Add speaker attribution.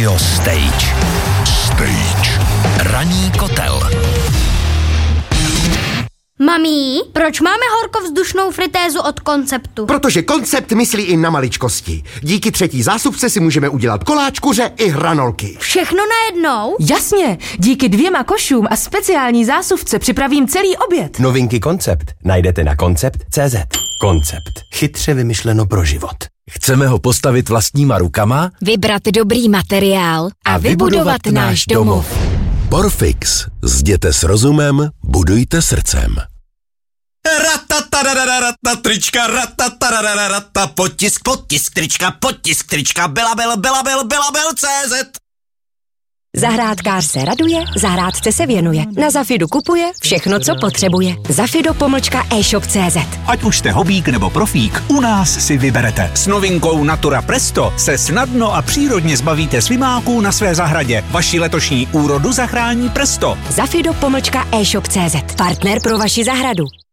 Speaker 1: Radio Stage. Ranní kotel.
Speaker 2: Mami, proč máme horkovzdušnou fritézu od Konceptu?
Speaker 3: Protože Koncept myslí i na maličkosti. Díky třetí zásupce si můžeme udělat koláč, kuře i hranolky.
Speaker 2: Všechno najednou?
Speaker 4: Jasně, díky 2 košům a speciální zásuvce připravím celý oběd.
Speaker 5: Novinky Koncept najdete na koncept.cz. Koncept. Chytře vymyšleno pro život.
Speaker 1: Chceme ho postavit vlastníma rukama?
Speaker 6: Vybrat dobrý materiál a vybudovat náš domov.
Speaker 7: Porfix. Zděte s rozumem, budujte srdcem.
Speaker 8: Rata trička, rata potisk trička, Belabel.cz.
Speaker 6: Zahrádkář se raduje, zahrádce se věnuje. Na Zafidu kupuje všechno, co potřebuje. Zafido.e-shop.cz.
Speaker 9: Ať už jste hobík nebo profík, u nás si vyberete. S novinkou Natura Presto se snadno a přírodně zbavíte svimáků na své zahradě. Vaši letošní úrodu zachrání Presto.
Speaker 6: Zafido.e-shop.cz. Partner pro vaši zahradu.